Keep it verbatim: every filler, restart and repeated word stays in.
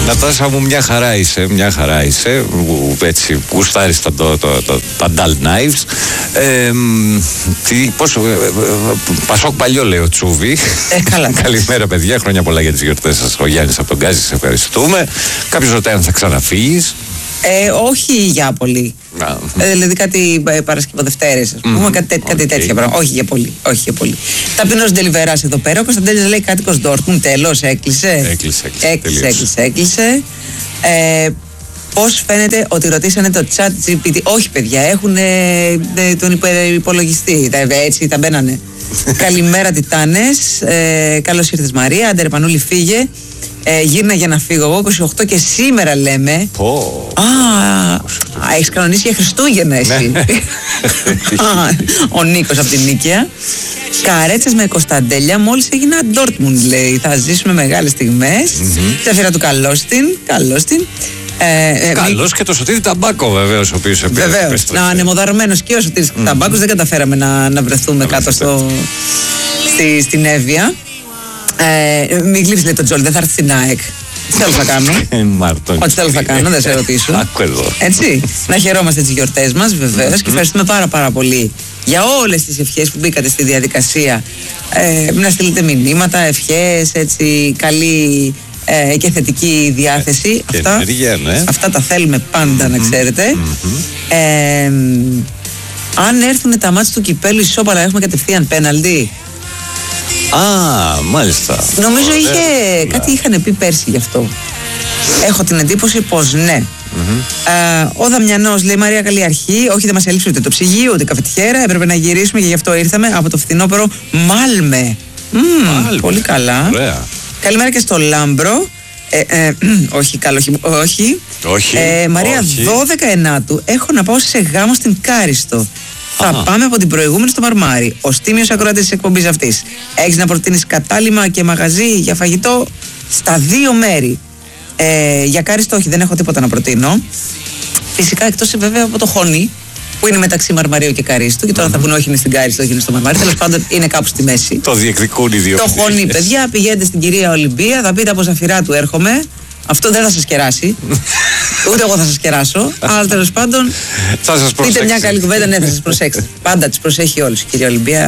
Νατάσα μου, μια χαρά είσαι, μια χαρά είσαι. Έτσι, γουστάρεις τα, το, το, το, τα dull knives. Ε, τι, πόσο, ε, ε, Πασόκ παλιό λέει ο Τσούβι. Ε, καλά. Καλημέρα παιδιά, χρόνια πολλά για τις γιορτές σας. Ο Γιάννης από τον Γκάζι, σε ευχαριστούμε. Κάποιος ρωτάει αν θα ξαναφύγεις. Ε, όχι για πολύ. Ε, δηλαδή κάτι ε, Παρασκευοδευτέρες, ας πούμε, mm-hmm. κάτι, κάτι okay. τέτοια πράγματα. Όχι για πολύ. Όχι για πολύ. Ταπεινός Ντελιβεράς εδώ πέρα. Ο Κωνσταντέλης λέει κάτοικος Ντόρτμουντ. Τέλος, έκλεισε. Έκλεισε, έκλεισε. Έκλεισε, έκλεισε, έκλεισε. Ε, Πώς φαίνεται ότι ρωτήσανε το chat τζι πι τι. Όχι, παιδιά, έχουν ε, τον υπολογιστή. Έτσι τα μπαίνανε. Καλημέρα, Τιτάνες. Ε, καλώς ήρθες, Μαρία. Άντε, ρε Πανούλη, φύγε. Ε, γύρνα για να φύγω εγώ, είκοσι οκτώ και σήμερα λέμε. Oh. Α, έχεις κανονίσει για Χριστούγεννα εσύ. Ο Νίκος από την Νίκαια. Καρέτσες με Κωνσταντέλια, μόλις έγινα Ντόρτμουντ, λέει. Θα ζήσουμε μεγάλες στιγμές. Ξαφύρα του καλώς την. Καλώς την. Ε, Καλώς μη... και το Σωτήρι Ταμπάκο, βεβαίως, ο οποίος επέστρεψε. Βεβαίως. Να ανεμοδαρμένος και ο Σωτήρης mm. Ταμπάκος. Δεν καταφέραμε να, να βρεθούμε να κάτω στο, στη, στην Εύβοια. Ε, μην γλύψεις, λέει το Τζόλ, δεν θα έρθει στην ΑΕΚ. Τι θέλω θα κάνω. Ό,τι θέλω θα κάνω, δεν σε ρωτήσω. Άκου εδώ. Έτσι. Να χαιρόμαστε τις γιορτές μας, βεβαίως, mm-hmm. και ευχαριστούμε πάρα πάρα πολύ για όλες τις ευχές που μπήκατε στη διαδικασία. Ε, να στείλετε μηνύματα, ευχές, έτσι, καλή ε, και θετική διάθεση. Ε, αυτά, ενέργεια, ναι. αυτά τα θέλουμε πάντα, mm-hmm. να ξέρετε. Mm-hmm. Ε, αν έρθουν τα μάτς του κυπέλου ισόπαλα, έχουμε κατευθείαν πέναλτι. Α, μάλιστα. Νομίζω είχε, ε, κάτι είχαν πει πέρσι γι' αυτό. Έχω την εντύπωση πως ναι. Mm-hmm. Ε, ο Δαμιανός λέει: Μαρία, καλή αρχή. Όχι, δεν μας έλειψε ούτε το ψυγείο ούτε καφετιέρα. Έπρεπε να γυρίσουμε και γι' αυτό ήρθαμε από το φθινόπωρο Μάλμε. Mm, Μάλμε. Πολύ καλά. Ωραία. Καλημέρα και στο Λάμπρο. Ε, ε, όχι, καλό, όχι. Όχι. Ε, Μαρία, όχι. δώδεκα ενάτου έχω να πάω σε γάμο στην Κάριστο. Θα Α. πάμε από την προηγούμενη στο Μαρμάρι. Ο τίμιος ακροατής της εκπομπής αυτής. Έχεις να προτείνεις κατάλημα και μαγαζί για φαγητό στα δύο μέρη. Ε, για Κάριστο, όχι, δεν έχω τίποτα να προτείνω. Φυσικά, εκτός βέβαια από το Χόνι, που είναι μεταξύ Μαρμαρίου και Καρίστου. Και τώρα mm-hmm. θα πούνε όχι είναι στην Κάριστο, όχι είναι στο Μαρμάρι. Τέλος πάντων, είναι κάπου στη μέση. Το διεκδικούν οι δύο. Το Χόνι, παιδιά, πηγαίνετε στην κυρία Ολυμπία, θα πείτε από Ζαφυρά του έρχομαι. Αυτό δεν θα σας κεράσει. Ούτε εγώ θα σας κεράσω. Αλλά τέλος πάντων. Θα σας προσέξει. Πείτε μια καλή κουβέντα, ναι, θα σας προσέξει. Πάντα τις προσέχει όλους η κυρία Ολυμπία.